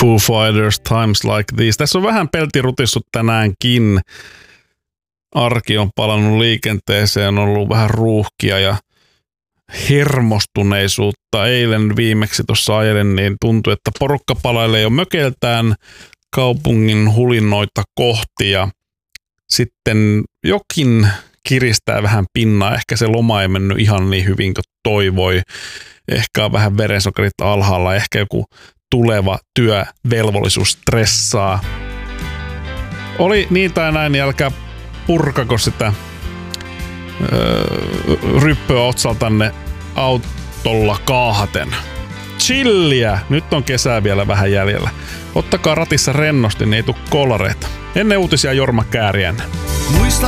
Foo Fighters, Times Like These. Tässä on vähän peltirutissut tänäänkin. Arki on palannut liikenteeseen, on ollut vähän ruuhkia ja hermostuneisuutta. Eilen viimeksi tuossa ajelin, niin tuntui, että porukka palailee jo mökeltään kaupungin hulinoita kohti ja sitten jokin kiristää vähän pinnaa. Ehkä se loma ei mennyt ihan niin hyvin kuin toivoi. Ehkä on vähän verensokerit alhaalla. Ehkä joku tuleva työvelvollisuus stressaa. Oli niin tai näin, niin älkää purkako sitä ryppöä otsaltanne autolla kaahaten. Chilliä! Nyt on kesää vielä vähän jäljellä. Ottakaa ratissa rennosti, niin ei tule kolareita. Ennen uutisia Jorma Kääriäinen.